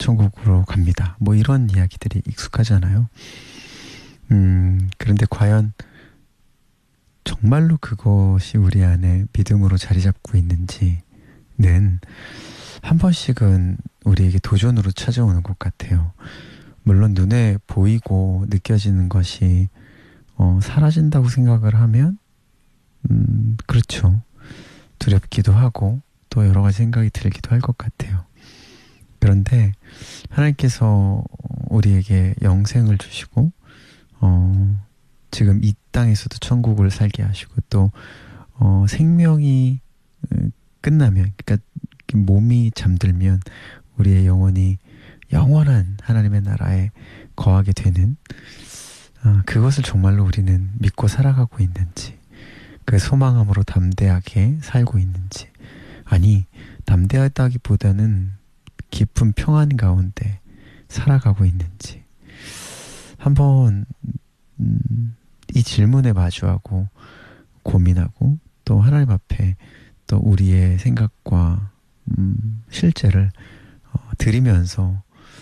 천국으로 갑니다. 뭐 이런 이야기들이 익숙하잖아요. 그런데 과연 정말로 그것이 우리 안에 믿음으로 자리 잡고 있는지는 한 번씩은 우리에게 도전으로 찾아오는 것 같아요. 물론 눈에 보이고 느껴지는 것이 사라진다고 생각을 하면 그렇죠. 두렵기도 하고 또 여러 가지 생각이 들기도 할 것 같아요. 그런데 하나님께서 우리에게 영생을 주시고 지금 이 땅에서도 천국을 살게 하시고 또 생명이 끝나면, 그러니까 몸이 잠들면 우리의 영혼이 영원한 하나님의 나라에 거하게 되는 그것을 정말로 우리는 믿고 살아가고 있는지, 그 소망함으로 담대하게 살고 있는지, 아니 담대하다기보다는 깊은 평안 가운데 살아가고 있는지 한번 이 질문에 마주하고 고민하고 또 하나님 앞에 또 우리의 생각과 실제를 드리면서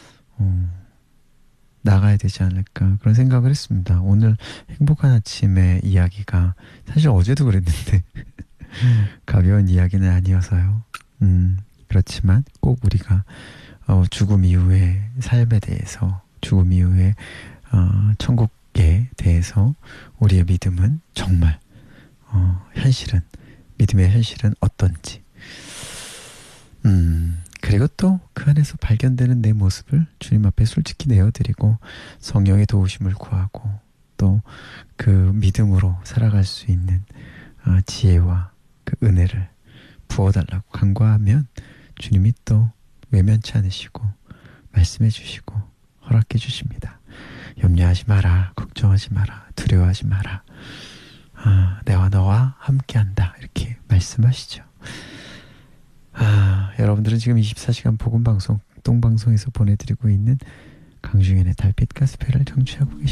나가야 되지 않을까 그런 생각을 했습니다. 오늘 행복한 아침의 이야기가 사실 어제도 그랬는데 가벼운 이야기는 아니어서요. 그렇지만 꼭 우리가 죽음 이후의 삶에 대해서, 죽음 이후의 천국에 대해서 우리의 믿음은 정말 현실은, 믿음의 현실은 어떤지, 그리고 또 그 안에서 발견되는 내 모습을 주님 앞에 솔직히 내어드리고 성령의 도우심을 구하고 또 그 믿음으로 살아갈 수 있는 지혜와 그 은혜를 부어달라고 간구하면 주님이 또 외면치 않으시고 말씀해 주시고 허락해 주십니다. 염려하지 마라, 걱정하지 마라, 두려워하지 마라, 내가 너와 함께한다, 이렇게 말씀하시죠. 여러분들은 지금 24시간 복음방송 똥방송에서 보내드리고 있는 강중현의 달빛 가스펠을 청취하고 계십니다.